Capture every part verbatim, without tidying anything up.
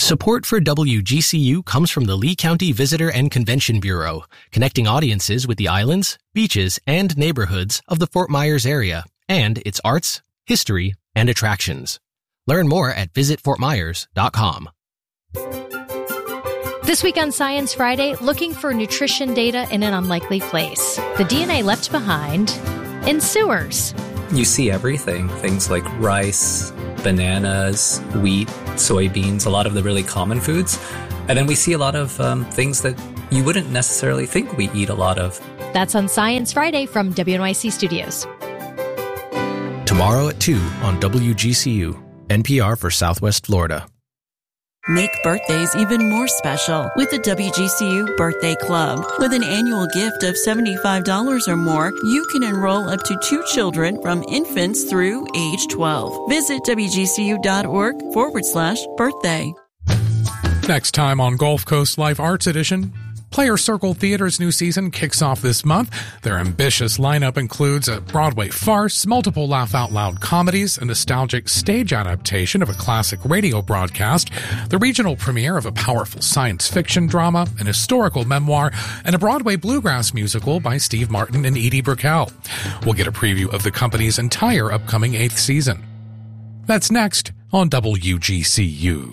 Support for W G C U comes from the Lee County Visitor and Convention Bureau, connecting audiences with the islands, beaches, and neighborhoods of the Fort Myers area, and its arts, history, and attractions. Learn more at visit fort myers dot com. This week on Science Friday, looking for nutrition data in an unlikely place. The D N A left behind in sewers. You see everything, things like rice, bananas, wheat, soybeans, a lot of the really common foods. And then we see a lot of um, things that you wouldn't necessarily think we eat a lot of. That's on Science Friday from W N Y C Studios. Tomorrow at two on W G C U, N P R for Southwest Florida. Make birthdays even more special with the W G C U Birthday Club. With an annual gift of seventy-five dollars or more, you can enroll up to two children from infants through age twelve. Visit wgcu.org forward slash birthday. Next time on Gulf Coast Life Arts Edition, Player Circle Theater's new season kicks off this month. Their ambitious lineup includes a Broadway farce, multiple laugh-out-loud comedies, a nostalgic stage adaptation of a classic radio broadcast, the regional premiere of a powerful science fiction drama, an historical memoir, and a Broadway bluegrass musical by Steve Martin and Edie Brickell. We'll get a preview of the company's entire upcoming eighth season. That's next on W G C U.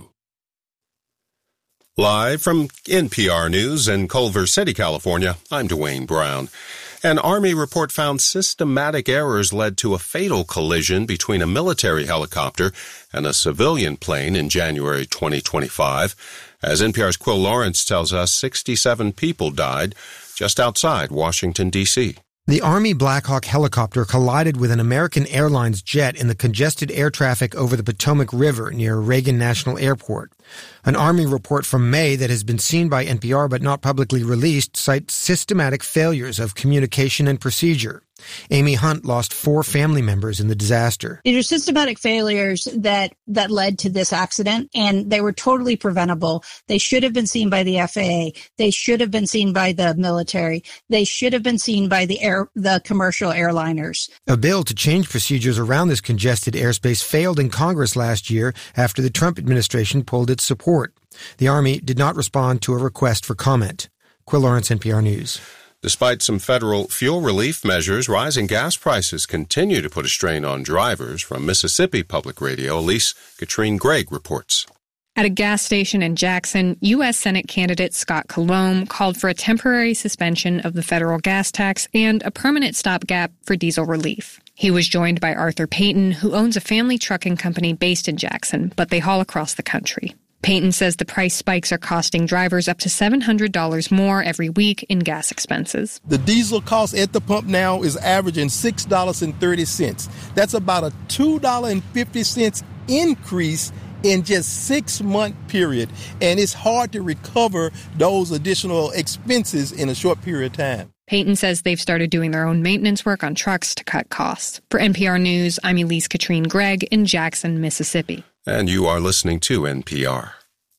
Live from N P R News in Culver City, California, I'm Dwayne Brown. An Army report found systematic errors led to a fatal collision between a military helicopter and a civilian plane in January twenty twenty-five. As N P R's Quill Lawrence tells us, sixty-seven people died just outside Washington, D C The Army Black Hawk helicopter collided with an American Airlines jet in the congested air traffic over the Potomac River near Reagan National Airport. An Army report from May that has been seen by N P R but not publicly released cites systematic failures of communication and procedure. Amy Hunt lost four family members in the disaster. These are systematic failures that, that led to this accident, and they were totally preventable. They should have been seen by the F A A. They should have been seen by the military. They should have been seen by the air, the commercial airliners. A bill to change procedures around this congested airspace failed in Congress last year after the Trump administration pulled its support. The Army did not respond to a request for comment. Quill Lawrence, N P R News. Despite some federal fuel relief measures, rising gas prices continue to put a strain on drivers. From Mississippi Public Radio, Elise Katrine Gregg reports. At a gas station in Jackson, U S Senate candidate Scott Colomb called for a temporary suspension of the federal gas tax and a permanent stopgap for diesel relief. He was joined by Arthur Payton, who owns a family trucking company based in Jackson, but they haul across the country. Payton says the price spikes are costing drivers up to seven hundred dollars more every week in gas expenses. The diesel cost at the pump now is averaging six dollars and thirty cents. That's about a two dollars and fifty cents increase in just six-month period, and it's hard to recover those additional expenses in a short period of time. Payton says they've started doing their own maintenance work on trucks to cut costs. For N P R News, I'm Elise Katrine Gregg in Jackson, Mississippi. And you are listening to N P R.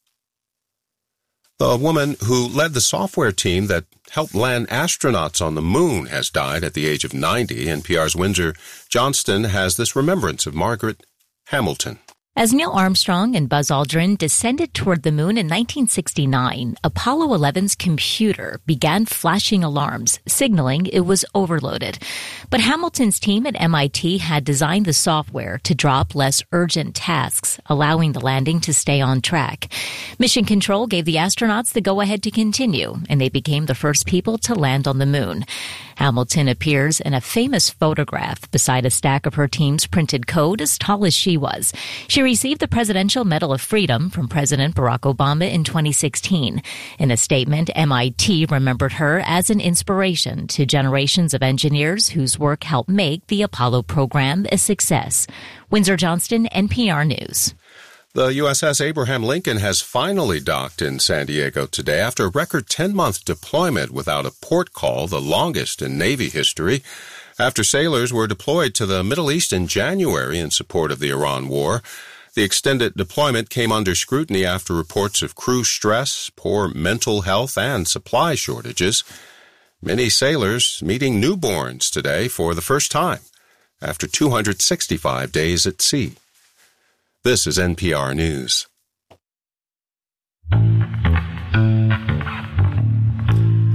The woman who led the software team that helped land astronauts on the moon has died at the age of ninety. N P R's Windsor Johnston has this remembrance of Margaret Hamilton. As Neil Armstrong and Buzz Aldrin descended toward the moon in nineteen sixty-nine, Apollo eleven's computer began flashing alarms, signaling it was overloaded. But Hamilton's team at M I T had designed the software to drop less urgent tasks, allowing the landing to stay on track. Mission Control gave the astronauts the go-ahead to continue, and they became the first people to land on the moon. Hamilton appears in a famous photograph beside a stack of her team's printed code as tall as she was. She received the Presidential Medal of Freedom from President Barack Obama in twenty sixteen. In a statement, M I T remembered her as an inspiration to generations of engineers whose work helped make the Apollo program a success. Windsor Johnston, N P R News. The U S S Abraham Lincoln has finally docked in San Diego today after a record ten-month deployment without a port call, the longest in Navy history. After sailors were deployed to the Middle East in January in support of the Iran war, the extended deployment came under scrutiny after reports of crew stress, poor mental health, and supply shortages. Many sailors meeting newborns today for the first time after two hundred sixty-five days at sea. This is N P R News.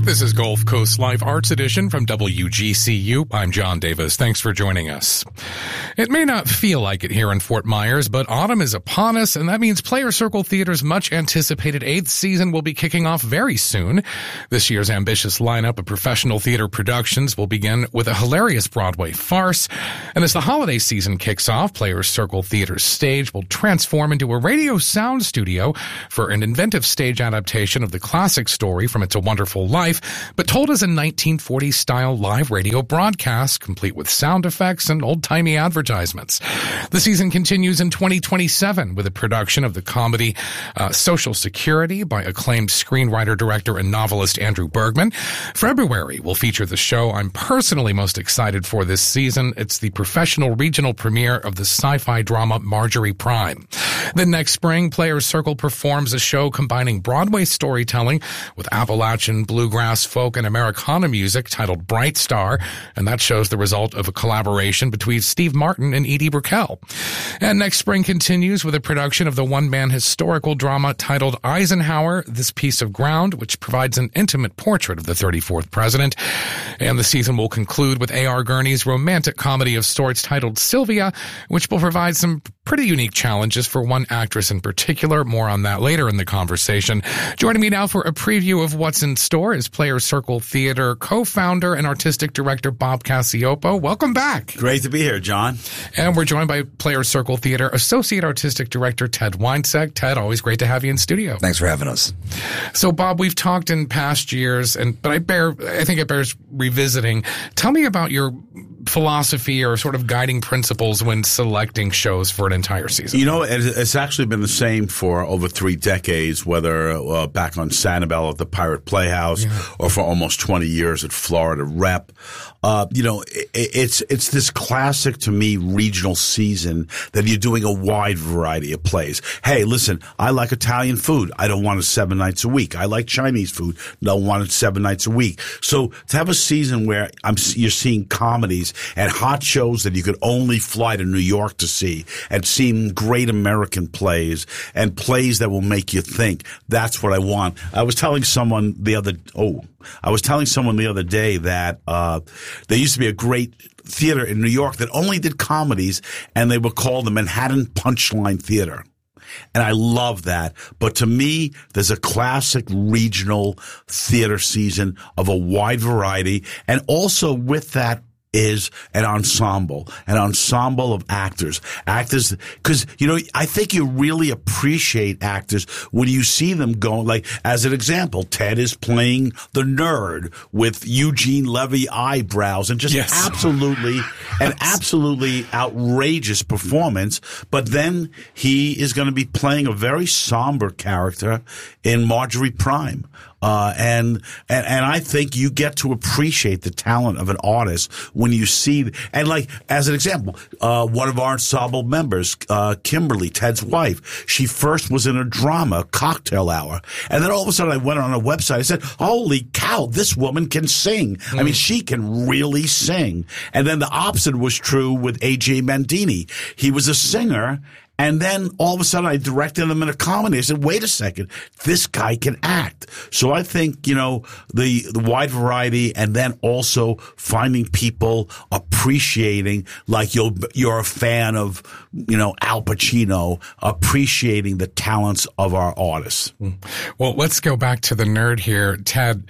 This is Gulf Coast Life Arts Edition from W G C U. I'm John Davis. Thanks for joining us. It may not feel like it here in Fort Myers, but autumn is upon us, and that means Player Circle Theater's much-anticipated eighth season will be kicking off very soon. This year's ambitious lineup of professional theater productions will begin with a hilarious Broadway farce. And as the holiday season kicks off, Player Circle Theater's stage will transform into a radio sound studio for an inventive stage adaptation of the classic story from It's a Wonderful Life, but told as a nineteen forties-style live radio broadcast, complete with sound effects and old-timey advertisements. The season continues in twenty twenty-seven with a production of the comedy uh, Social Security by acclaimed screenwriter, director, and novelist Andrew Bergman. February will feature the show I'm personally most excited for this season. It's the professional regional premiere of the sci-fi drama Marjorie Prime. Then next spring, Players Circle performs a show combining Broadway storytelling with Appalachian bluegrass, folk, and Americana music titled Bright Star, and that shows the result of a collaboration between Steve Martin and Edie Brickell. And next spring continues with a production of the one-man historical drama titled Eisenhower, This Piece of Ground, which provides an intimate portrait of the thirty-fourth president. And the season will conclude with A R. Gurney's romantic comedy of sorts titled Sylvia, which will provide some pretty unique challenges for one actress in particular. More on that later in the conversation. Joining me now for a preview of what's in store is Player Circle Theater co-founder and artistic director Bob Cacioppo. Welcome back. Great to be here, John. And we're joined by Player Circle Theater associate artistic director Ted Winesek. Ted, always great to have you in studio. Thanks for having us. So, Bob, we've talked in past years, and but I bear, I think it bears revisiting. Tell me about your philosophy or sort of guiding principles when selecting shows for an entire season. You know, it's actually been the same for over three decades, whether uh, back on Sanibel at the Pirate Playhouse yeah. or for almost twenty years at Florida Rep. Uh, you know, it, it's it's this classic, to me, regional season that you're doing a wide variety of plays. Hey, listen, I like Italian food. I don't want it seven nights a week. I like Chinese food. Don't want it seven nights a week. So to have a season where I'm you're seeing comedies and hot shows that you could only fly to New York to see, and seeing great American plays and plays that will make you think, that's what I want. I was telling someone the other oh I was telling someone the other day that uh there used to be a great theater in New York that only did comedies, and they were called the Manhattan Punchline Theater. And I love that. But to me, there's a classic regional theater season of a wide variety. And also with that is an ensemble, an ensemble of actors. Actors, because, you know, I think you really appreciate actors when you see them going, like, as an example, Ted is playing the nerd with Eugene Levy eyebrows and just yes. absolutely, an absolutely outrageous performance. But then he is going to be playing a very somber character in Marjorie Prime. Uh, and, and, and I think you get to appreciate the talent of an artist when you see, and like, as an example, uh, one of our ensemble members, uh, Kimberly, Ted's wife, she first was in a drama, Cocktail Hour. And then all of a sudden I went on a website, I said, holy cow, this woman can sing. Mm. I mean, she can really sing. And then the opposite was true with A J Mendini. He was a singer. And then all of a sudden I directed him in a comedy. I said, wait a second, this guy can act. So I think, you know, the, the wide variety, and then also finding people appreciating, like you're, you're a fan of, you know, Al Pacino, appreciating the talents of our artists. Well, let's go back to the nerd here. Ted,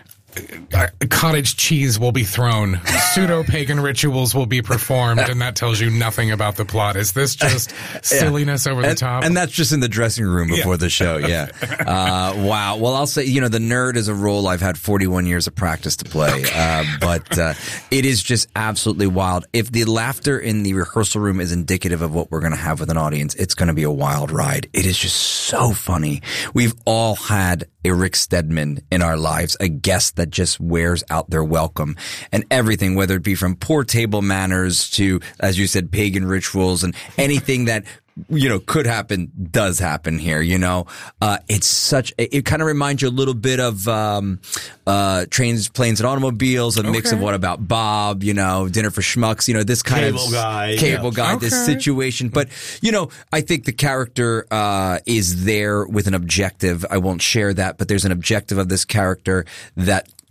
cottage cheese will be thrown, pseudo-pagan rituals will be performed, and that tells you nothing about the plot. Is this just silliness yeah. over and, the top? And that's just in the dressing room before yeah. the show, yeah. Uh, wow. Well, I'll say, you know, the nerd is a role I've had forty-one years of practice to play, okay. uh, but uh, it is just absolutely wild. If the laughter in the rehearsal room is indicative of what we're going to have with an audience, it's going to be a wild ride. It is just so funny. We've all had a Rick Steadman in our lives, a guest that just wears out their welcome, and everything, whether it be from poor table manners to, as you said, pagan rituals, and anything that, you know, could happen, does happen here, you know. Uh, it's such, it, it kind of reminds you a little bit of, um, uh, Trains, Planes, and Automobiles, a okay. mix of What About Bob, you know, Dinner for Schmucks, you know, this kind cable of guy, cable yeah. guy, okay. this situation. But, you know, I think the character, uh, is there with an objective. I won't share that, but there's an objective of this character that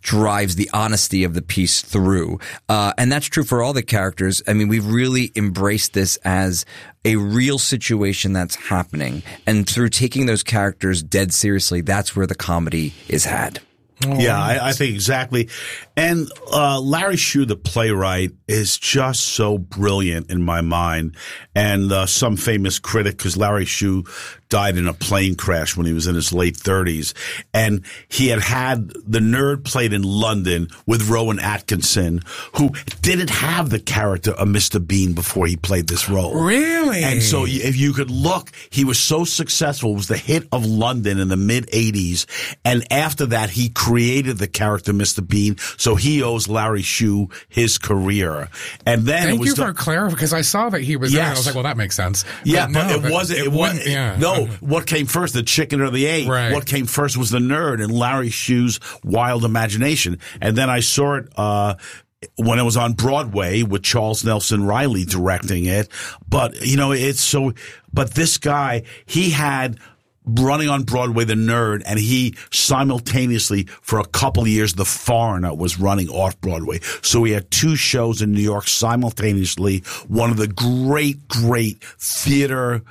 drives the honesty of the piece through. Uh, and that's true for all the characters. I mean, we've really embraced this as a real situation that's happening. And through taking those characters dead seriously, that's where the comedy is had. Oh, yeah, I, I think exactly. And uh, Larry Shue, the playwright, is just so brilliant in my mind. And uh, some famous critic, because Larry Shue died in a plane crash when he was in his late thirties. And he had had the Nerd played in London with Rowan Atkinson, who didn't have the character of Mister Bean before he played this role. Really? And so if you could look, he was so successful. It was the hit of London in the mid-eighties. And after that, he created the character Mister Bean. So he owes Larry Shue his career. And then Thank it was you the, for clarifying, because I saw that he was yes. there, and I was like, well, that makes sense. Yeah, but, but no, it that, wasn't. It, it wasn't. Yeah. No, what came first, the chicken or the egg? Right. What came first was the Nerd and Larry Shue's wild imagination. And then I saw it uh when it was on Broadway with Charles Nelson Riley directing it. But, you know, it's so, but this guy, he had running on Broadway, The Nerd, and he simultaneously, for a couple of years, The Foreigner was running off Broadway. So we had two shows in New York simultaneously, one of the great, great theater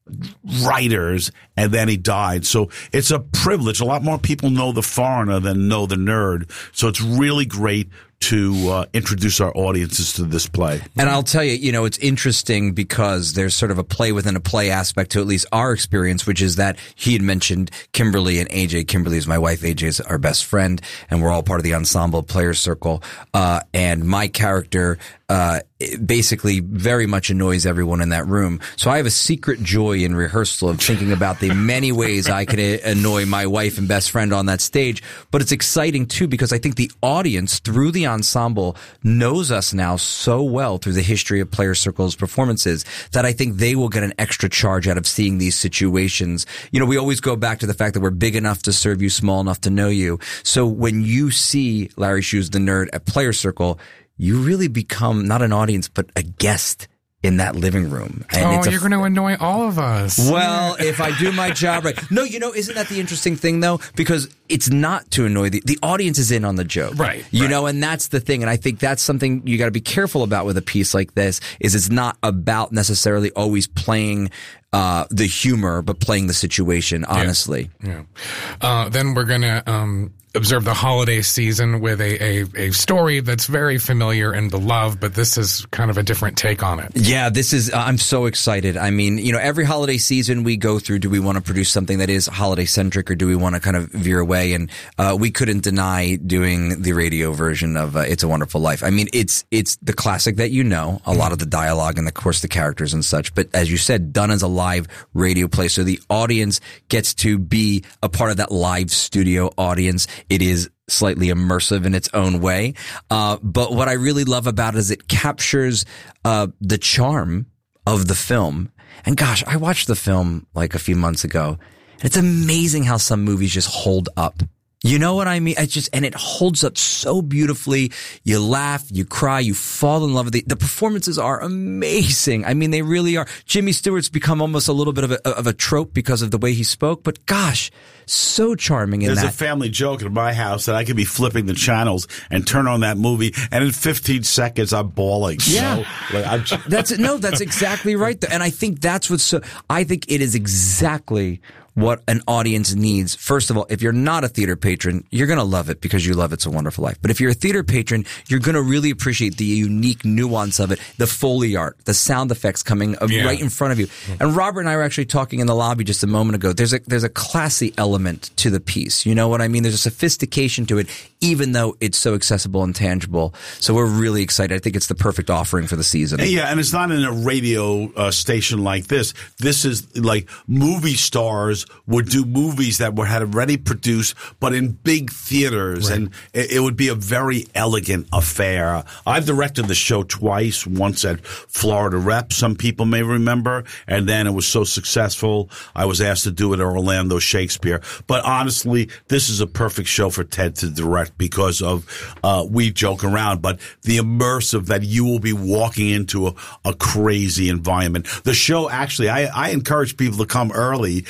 writers, and then he died. So it's a privilege. A lot more people know The Foreigner than know The Nerd. So it's really great to uh, introduce our audiences to this play. And I'll tell you, you know, it's interesting because there's sort of a play within a play aspect to at least our experience, which is that he had mentioned Kimberly and A J. Kimberly is my wife, A J is our best friend, and we're all part of the ensemble Players Circle. Uh, and my character uh, basically very much annoys everyone in that room. So I have a secret joy in rehearsal of thinking about the many ways I could annoy my wife and best friend on that stage. But it's exciting, too, because I think the audience, through the ensemble, knows us now so well through the history of Player Circle's performances that I think they will get an extra charge out of seeing these situations. You know, we always go back to the fact that we're big enough to serve you, small enough to know you. So when you see Larry Shue's The Nerd at Player Circle, you really become not an audience, but a guest in that living room. And oh, it's a you're going to annoy all of us. Well, if I do my job right. No, you know, isn't that the interesting thing, though? Because it's not to annoy the, the audience is in on the joke. Right. You right. know, and that's the thing. And I think that's something you got to be careful about with a piece like this, is it's not about necessarily always playing uh the humor, but playing the situation, honestly. Yeah. yeah. Uh, then we're going to um observe the holiday season with a, a, a story that's very familiar and beloved, but this is kind of a different take on it. Yeah, this is, uh, I'm so excited. I mean, you know, every holiday season we go through, do we want to produce something that is holiday centric, or do we want to kind of veer away? And uh we couldn't deny doing the radio version of uh, It's a Wonderful Life. I mean, it's it's the classic that you know, a lot of the dialogue and of course the characters and such, but as you said, done as a live radio play, so the audience gets to be a part of that live studio audience. It is slightly immersive in its own way. Uh, but what I really love about it is it captures uh, the charm of the film. And gosh, I watched the film like a few months ago. And it's amazing how some movies just hold up. You know what I mean? It's just, and it holds up so beautifully. You laugh, you cry, you fall in love with it. The performances are amazing. I mean, they really are. Jimmy Stewart's become almost a little bit of a, of a trope because of the way he spoke, but gosh, so charming in There's that. There's a family joke in my house that I could be flipping the channels and turn on that movie, and in fifteen seconds I'm bawling. Yeah. So, like, I'm just that's no, that's exactly right. And I think that's what's so, I think it is exactly what an audience needs. First of all, if you're not a theater patron, you're going to love it because you love It's a Wonderful Life. But if you're a theater patron, you're going to really appreciate the unique nuance of it, the Foley art, the sound effects coming Yeah. right in front of you. And Robert and I were actually talking in the lobby just a moment ago. There's a there's a classy element to the piece. You know what I mean? There's a sophistication to it, even though it's so accessible and tangible. So we're really excited. I think it's the perfect offering for the season. Yeah, and it's not in a radio uh, station like this. This is like movie stars would do movies that were had already produced, but in big theaters, right. and it, it would be a very elegant affair. I've directed the show twice, once at Florida Rep, some people may remember, and then it was so successful, I was asked to do it at Orlando Shakespeare. But honestly, this is a perfect show for Ted to direct because of, uh, we joke around, but the immersive that you will be walking into a, a crazy environment. The show, actually, I, I encourage people to come early, get in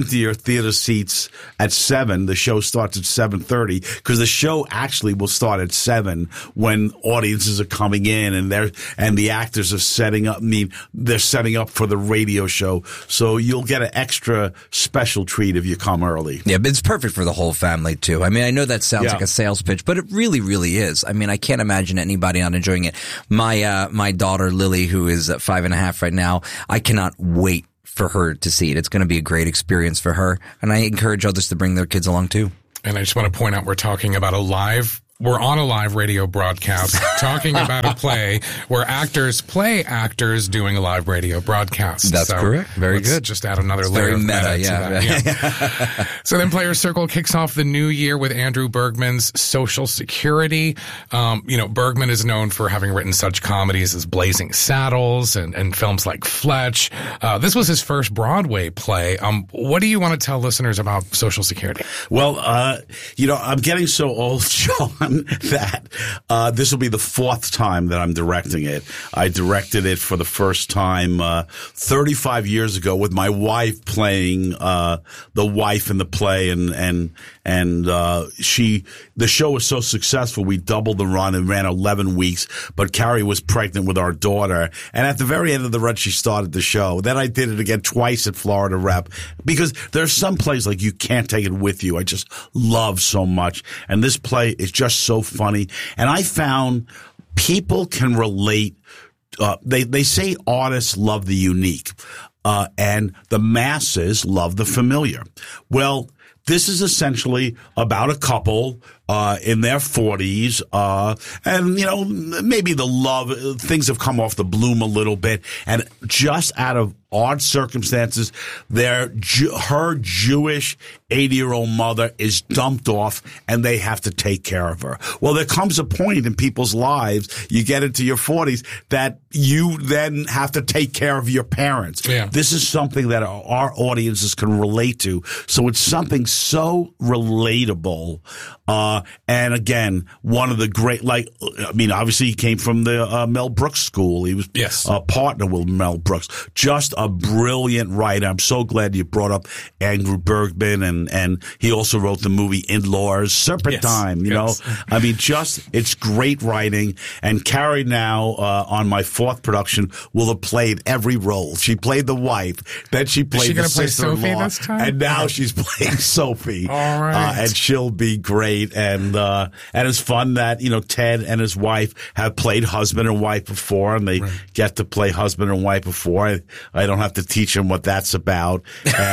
into your theater seats at seven. The show starts at seven thirty because the show actually will start at seven when audiences are coming in and they're and the actors are setting up. I mean, they're setting up for the radio show, so you'll get an extra special treat if you come early. Yeah, but it's perfect for the whole family too. I mean, I know that sounds Yeah. like a sales pitch, but it really, really is. I mean, I can't imagine anybody not enjoying it. My uh, my daughter Lily, who is at five and a half right now, I cannot wait for her to see it. It's going to be a great experience for her, and I encourage others to bring their kids along too. And I just want to point out we're talking about a live We're on a live radio broadcast talking about a play where actors play actors doing a live radio broadcast. That's so correct. Very let's good. Just add another It's layer very of meta, meta to yeah. that. yeah. So then Players Circle kicks off the new year with Andrew Bergman's Social Security. Um, you know, Bergman is known for having written such comedies as Blazing Saddles and, and films like Fletch. Uh, this was his first Broadway play. Um, what do you want to tell listeners about Social Security? Well, uh, you know, I'm getting so old, John, that uh, this will be the fourth time that I'm directing it. I directed it for the first time uh, thirty-five years ago with my wife playing uh, the wife in the play, and and and uh, she. The show was so successful, we doubled the run and ran eleven weeks. But Carrie was pregnant with our daughter, and at the very end of the run, she started the show. Then I did it again twice at Florida Rep because there's some plays like you can't take it with you. I just love so much, and this play is just so funny. And I found people can relate. Uh, they they say artists love the unique, uh, and the masses love the familiar. Well, this is essentially about a couple uh, in their forties, uh, and, you know, maybe the love, things have come off the bloom a little bit, and just out of odd circumstances, their her Jewish eighty-year-old mother is dumped off, and they have to take care of her. Well, there comes a point in people's lives, you get into your forties, that you then have to take care of your parents. Yeah. This is something that our, our audiences can relate to. So it's something so relatable. Uh, and again, one of the great, like, I mean, obviously he came from the uh, Mel Brooks school. He was Yes. a partner with Mel Brooks. Just a brilliant writer. I'm so glad you brought up Andrew Bergman, and, and he also wrote the movie In-Laws, Serpentine, Yes. you know. Yes. I mean, just, it's great writing. And Carrie now, uh, on my fourth production, will have played every role. She played the wife, then she played she the gonna play sister-in-law, Sophie this time? and now she's playing Sophie. All right. Uh, and she'll be great. And, uh, and it's fun that, you know, Ted and his wife have played husband and wife before, and they Right. get to play husband and wife before. I, I don't have to teach them what that's about.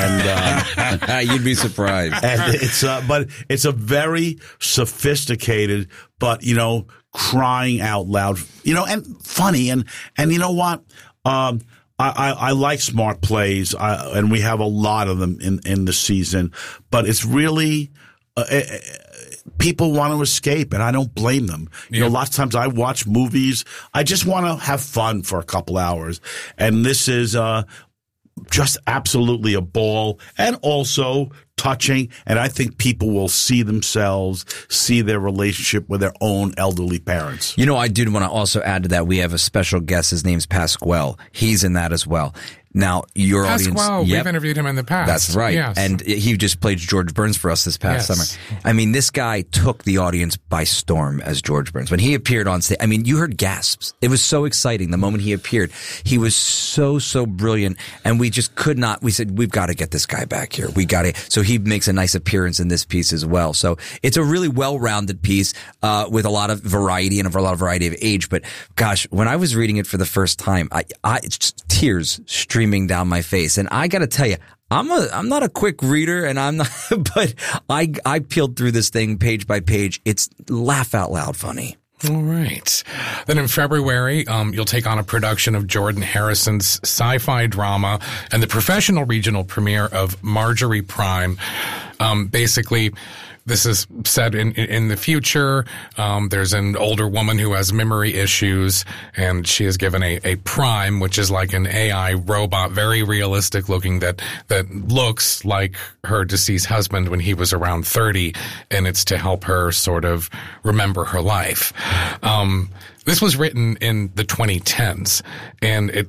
And, uh, You'd be surprised. and it's, uh, but it's a very sophisticated, but, you know, crying out loud, you know, and funny. And, and you know what? Um, I, I, I like smart plays, uh, and we have a lot of them in, in the season, but it's really, uh, it, people want to escape, and I don't blame them. You Yeah. know, lots of times I watch movies, I just want to have fun for a couple hours. And this is, uh, just absolutely a ball, and also touching. And I think people will see themselves, see their relationship with their own elderly parents. You know, I do want to also add to that. We have a special guest. His name's Pasquale. He's in that as well. Now, your Pasquale, audience. we've interviewed him in the past. That's right. Yes. And he just played George Burns for us this past Yes. summer. I mean, this guy took the audience by storm as George Burns. When he appeared on stage, I mean, you heard gasps. It was so exciting the moment he appeared. He was so, so brilliant. And we just could not, we said, we've got to get this guy back here. We got to. So he makes a nice appearance in this piece as well. So it's a really well-rounded piece, uh, with a lot of variety and a lot of variety of age. But gosh, when I was reading it for the first time, I, I, it's just tears streaming down my face. And I got to tell you, I'm a, I'm not a quick reader, and I'm not, but I, I peeled through this thing page by page. It's laugh out loud funny. All right. Then in February, um, you'll take on a production of Jordan Harrison's sci-fi drama and the professional regional premiere of Marjorie Prime. Um, basically, this is set in in the future. Um, there's an older woman who has memory issues, and she is given a, a prime, which is like an A I robot, very realistic looking, that that looks like her deceased husband when he was around thirty, and it's to help her sort of remember her life. Um, this was written in the twenty tens, and it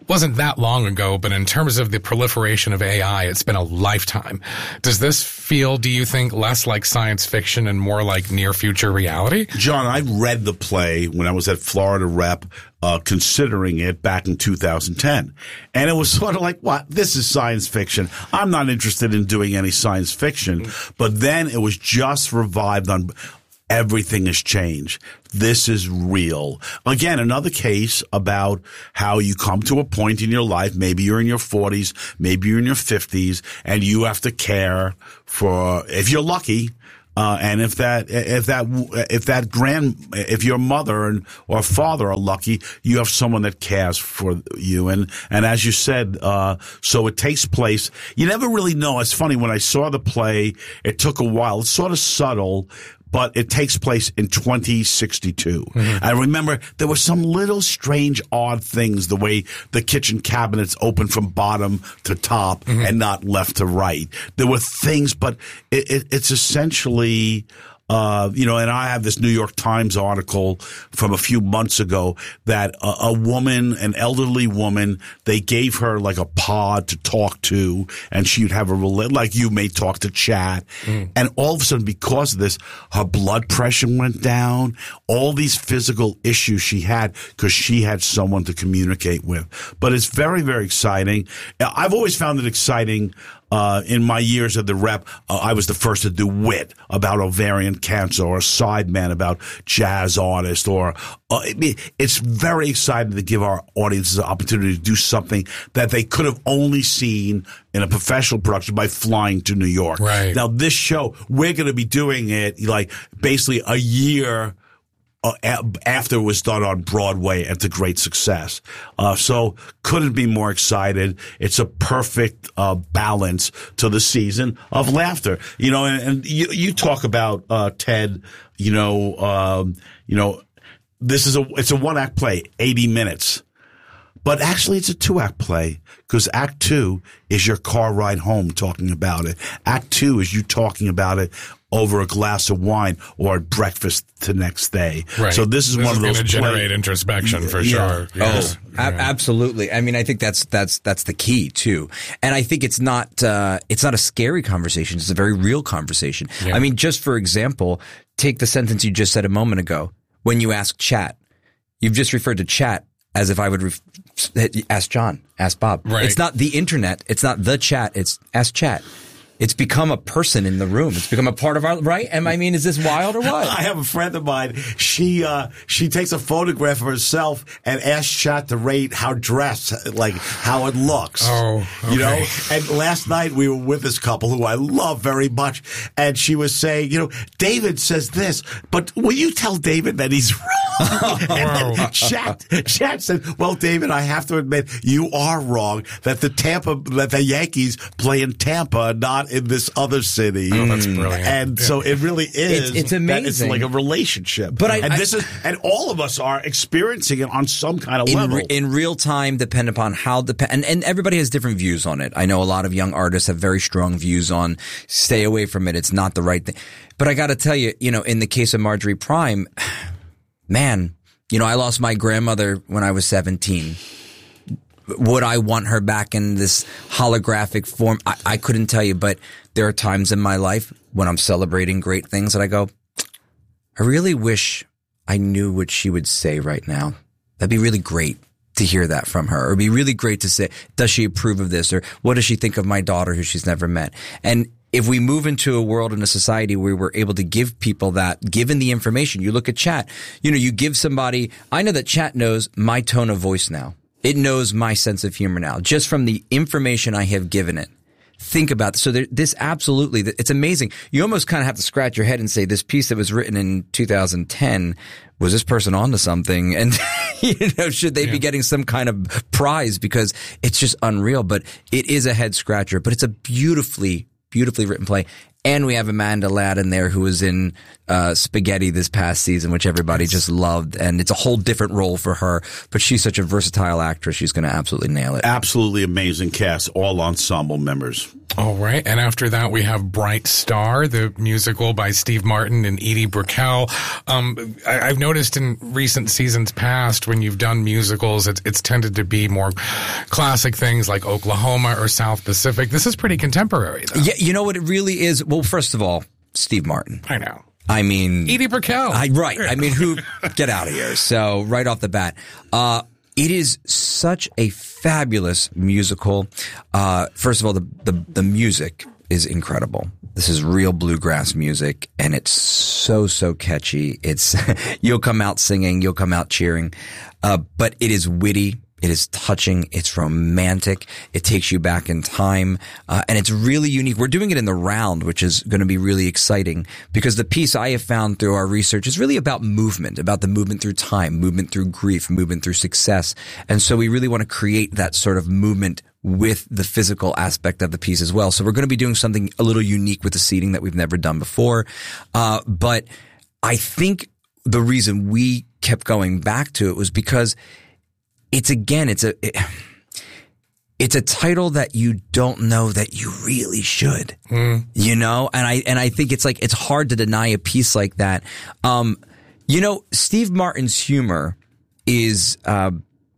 wasn't that long ago, but in terms of the proliferation of A I, it's been a lifetime. Does this feel, do you think, less like science fiction and more like near future reality? John, I read the play when I was at Florida Rep, uh, considering it back in two thousand ten. And it was sort of like, what? This is science fiction. I'm not interested in doing any science fiction. But then it was just revived on everything has changed. This is real. Again, another case about how you come to a point in your life. Maybe you're in your forties, maybe you're in your fifties, and you have to care for, if you're lucky, Uh, and if that, if that, if that grand, if your mother and, or father are lucky, you have someone that cares for you. And, and as you said, uh, so it takes place. You never really know. It's funny. When I saw the play, it took a while. It's sort of subtle, but it takes place in twenty sixty-two. Mm-hmm. I remember there were some little strange, odd things, the way the kitchen cabinets open from bottom to top mm-hmm. and not left to right. There were things, but it, it, it's essentially, uh, you know, and I have this New York Times article from a few months ago that a, a woman, an elderly woman, they gave her like a pod to talk to, and she'd have a, like you may talk to chat. Mm. And all of a sudden, because of this, her blood pressure went down, all these physical issues she had because she had someone to communicate with. But it's very, very exciting. I've always found it exciting. Uh, in my years at the Rep, uh, I was the first to do Wit about ovarian cancer, or Sideman about jazz artists, or uh, it, it's very exciting to give our audiences an opportunity to do something that they could have only seen in a professional production by flying to New York. Right. Now, this show, we're going to be doing it like basically a year Uh, after it was done on Broadway, and to great success. Uh, so couldn't be more excited. It's a perfect uh, balance to the season of laughter. You know, and, and you, you talk about, uh, Ted, you know, um, you know, this is a, it's a one act play, eighty minutes. But actually, it's a two-act play, because Act Two is your car ride home talking about it. Act Two is you talking about it over a glass of wine or at breakfast the next day. Right. So this is this one is of those going to generate play- introspection for yeah. sure. Yes. Oh, a- absolutely. I mean, I think that's that's that's the key too. And I think it's not uh, it's not a scary conversation. It's a very real conversation. Yeah. I mean, just for example, take the sentence you just said a moment ago. When you ask chat, you've just referred to chat as if I would ref- ask John, ask Bob. Right. It's not the internet. It's not the chat. It's ask chat. It's become a person in the room. It's become a part of our, right? Am I mean, is this wild or what? I have a friend of mine. She, uh, she takes a photograph of herself and asks chat to rate how dressed, like how it looks. Oh, okay. You know? And last night we were with this couple who I love very much. And she was saying, you know, David says this, but will you tell David that he's wrong? And then chat, chat said, well, David, I have to admit you are wrong that the Tampa, that the Yankees play in Tampa, not in this other city. Oh, that's brilliant. And yeah. so it really is. It's, it's amazing. It's like a relationship. But I, and I, this is, and all of us are experiencing it on some kind of in, level. Re, in real time, depend upon how the, and, and everybody has different views on it. I know a lot of young artists have very strong views on stay away from it. It's not the right thing. But I got to tell you, you know, in the case of Marjorie Prime, man, you know, I lost my grandmother when I was seventeen. Would I want her back in this holographic form? I, I couldn't tell you, but there are times in my life when I'm celebrating great things that I go, I really wish I knew what she would say right now. That'd be really great to hear that from her. Or it'd be really great to say, does she approve of this? Or what does she think of my daughter who she's never met? And if we move into a world and a society where we're able to give people that, given the information, you look at chat, you know, you give somebody, I know that chat knows my tone of voice now. It knows my sense of humor now, just from the information I have given it. Think about this. So there, this absolutely, it's amazing. You almost kind of have to scratch your head and say, this piece that was written in two thousand ten, was this person onto something? And, you know, should they yeah. be getting some kind of prize? Because it's just unreal. But it is a head scratcher, but it's a beautifully, beautifully written play. And we have Amanda Ladd in there who was in uh, Spaghetti this past season, which everybody yes. just loved. And it's a whole different role for her. But she's such a versatile actress. She's going to absolutely nail it. Absolutely amazing cast, all ensemble members. All right. And after that, we have Bright Star, the musical by Steve Martin and Edie Brickell. Um, I, I've noticed in recent seasons past, when you've done musicals, it's, it's tended to be more classic things like Oklahoma or South Pacific. This is pretty contemporary, though. Yeah, you know what it really is? Well, first of all, Steve Martin. I know. I mean... Edie Brickell. I, right. I mean, who... Get out of here. So, right off the bat. Uh, it is such a fabulous musical. Uh, first of all, the, the, the music is incredible. This is real bluegrass music, and it's so, so catchy. It's... You'll come out singing. You'll come out cheering. Uh, but it is witty. It is touching. It's romantic. It takes you back in time. Uh, and it's really unique. We're doing it in the round, which is going to be really exciting because the piece I have found through our research is really about movement, about the movement through time, movement through grief, movement through success. And so we really want to create that sort of movement with the physical aspect of the piece as well. So we're going to be doing something a little unique with the seating that we've never done before. Uh, but I think the reason we kept going back to it was because It's again, it's a, it, it's a title that you don't know that you really should, mm. you know? And I, and I think it's like, it's hard to deny a piece like that. Um, you know, Steve Martin's humor is, uh,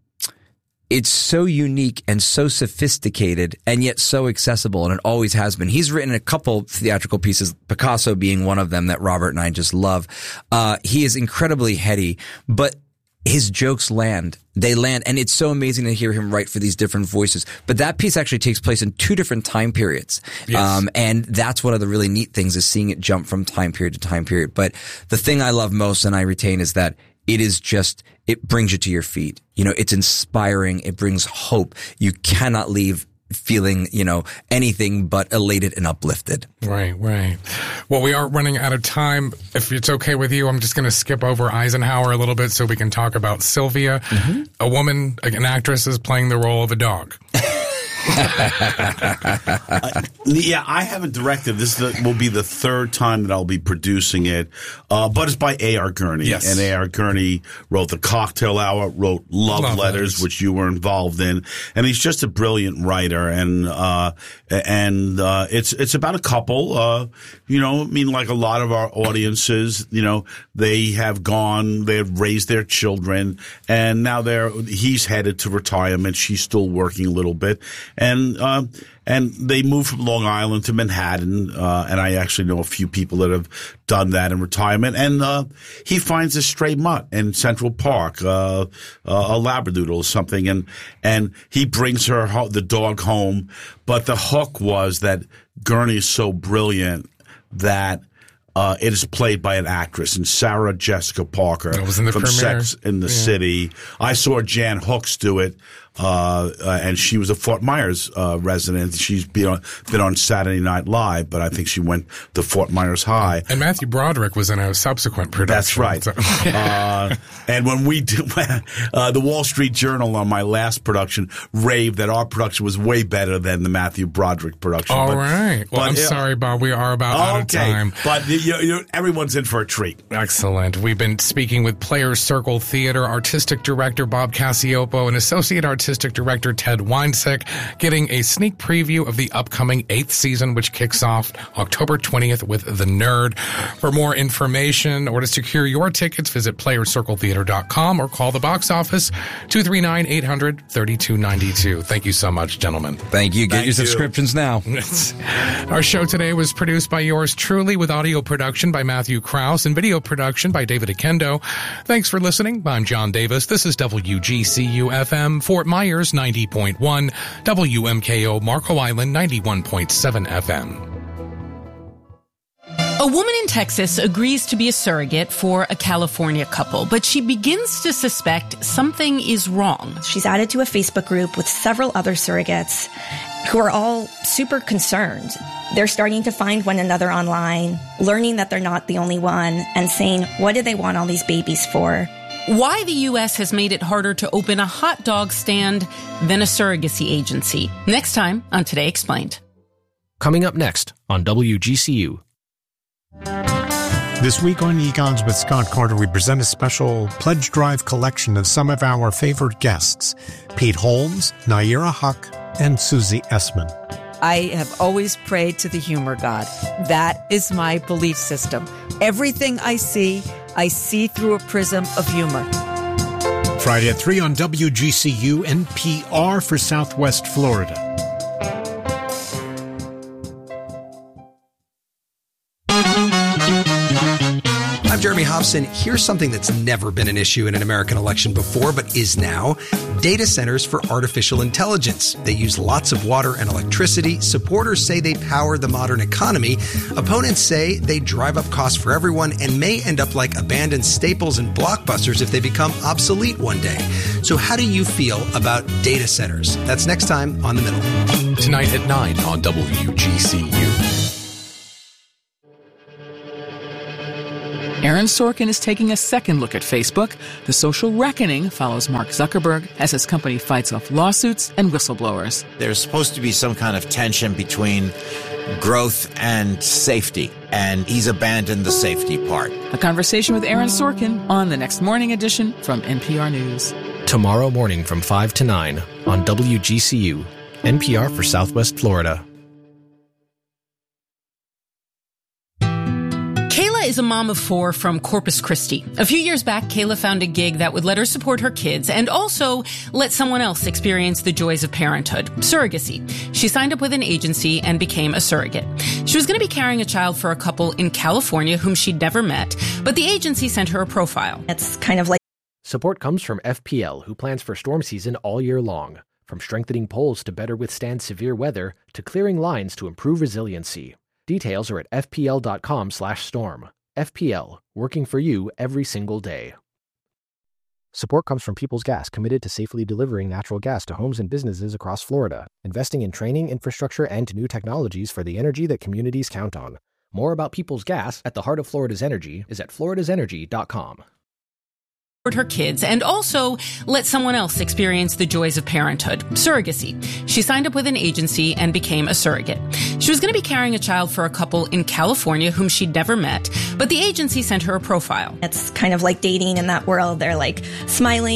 it's so unique and so sophisticated and yet so accessible, and it always has been. He's written a couple theatrical pieces, Picasso being one of them that Robert and I just love. Uh, he is incredibly heady, but his jokes land. They land. And it's so amazing to hear him write for these different voices. But that piece actually takes place in two different time periods. Yes. Um, and that's one of the really neat things is seeing it jump from time period to time period. But the thing I love most and I retain is that it is just, it brings you to your feet. You know, it's inspiring. It brings hope. You cannot leave feeling, you know, anything but elated and uplifted. Right, right. Well, we are running out of time. If it's okay with you, I'm just going to skip over Eisenhower a little bit so we can talk about Sylvia. Mm-hmm. A woman, an actress, is playing the role of a dog. uh, yeah, I haven't directed. This the, will be the third time that I'll be producing it. Uh, but it's by A R. Gurney. Yes. And A R. Gurney wrote The Cocktail Hour, wrote Love, Love Letters, Letters, which you were involved in. And he's just a brilliant writer. And, uh, and, uh, it's, it's about a couple, uh, you know, I mean, like a lot of our audiences, you know, they have gone, they have raised their children, and now they're, he's headed to retirement. She's still working a little bit. And, uh, and they moved from Long Island to Manhattan. Uh, and I actually know a few people that have done that in retirement. And, uh, he finds a stray mutt in Central Park, uh, uh a Labradoodle or something. And, and he brings her, the dog home. But the hook was that Gurney is so brilliant that, Uh, it is played by an actress, and Sarah Jessica Parker that was in the from premiere. Sex in the yeah. City. I saw Jan Hooks do it, uh, uh, and she was a Fort Myers uh, resident. She's been on, been on Saturday Night Live, but I think she went to Fort Myers High. And Matthew Broderick was in a subsequent production. That's right. So. uh, and when we do, uh, the Wall Street Journal on my last production raved that our production was way better than the Matthew Broderick production. All but, right. Well, but, I'm uh, sorry, Bob. We are about okay, out of time. But you, you, everyone's in for a treat. Excellent. We've been speaking with Players Circle Theater Artistic Director Bob Cacioppo and Associate Artistic Director Ted Weinsick, getting a sneak preview of the upcoming eighth season, which kicks off October twentieth with The Nerd. For more information or to secure your tickets, visit players circle theater dot com or call the box office two three nine, eight hundred, thirty-two ninety-two. Thank you so much, gentlemen. Thank you. Get Thank your you. subscriptions now. Our show today was produced by yours truly, with audio production by Matthew Krause and video production by David Akendo. Thanks for listening. I'm John Davis. This is W G C U F M, Fort Myers ninety point one, W M K O Marco Island ninety-one point seven F M. A woman in Texas agrees to be a surrogate for a California couple, but she begins to suspect something is wrong. She's added to a Facebook group with several other surrogates who are all super concerned. They're starting to find one another online, learning that they're not the only one, and saying, what do they want all these babies for? Why the U S has made it harder to open a hot dog stand than a surrogacy agency. Next time on Today Explained. Coming up next on W G C U. This week on Econs with Scott Carter, we present a special pledge drive collection of some of our favorite guests, Pete Holmes, Naira Huck, and Susie Essman. I have always prayed to the humor god. That is my belief system. Everything I see, I see through a prism of humor. Friday at three on W G C U N P R for Southwest Florida. I'm Jeremy Hobson. Here's something that's never been an issue in an American election before, but is now. Data centers for artificial intelligence. They use lots of water and electricity. Supporters say they power the modern economy. Opponents say they drive up costs for everyone and may end up like abandoned Staples and Blockbusters if they become obsolete one day. So how do you feel about data centers? That's next time on The Middle. Tonight at nine on W G C U. Aaron Sorkin is taking a second look at Facebook. The social reckoning follows Mark Zuckerberg as his company fights off lawsuits and whistleblowers. There's supposed to be some kind of tension between growth and safety, and he's abandoned the safety part. A conversation with Aaron Sorkin on the next morning edition from N P R News. Tomorrow morning from five to nine on W G C U, N P R for Southwest Florida. Kayla is a mom of four from Corpus Christi. A few years back, Kayla found a gig that would let her support her kids and also let someone else experience the joys of parenthood, surrogacy. She signed up with an agency and became a surrogate. She was going to be carrying a child for a couple in California whom she'd never met, but the agency sent her a profile. It's kind of like... Support comes from F P L, who plans for storm season all year long. From strengthening poles to better withstand severe weather, to clearing lines to improve resiliency. Details are at fpl.com slash storm. F P L, working for you every single day. Support comes from Peoples Gas, committed to safely delivering natural gas to homes and businesses across Florida, investing in training, infrastructure, and new technologies for the energy that communities count on. More about Peoples Gas at the heart of Florida's energy is at floridas energy dot com. Her kids and also let someone else experience the joys of parenthood, surrogacy. She signed up with an agency and became a surrogate. She was going to be carrying a child for a couple in California whom she'd never met, but the agency sent her a profile. It's kind of like dating in that world. They're like smiling.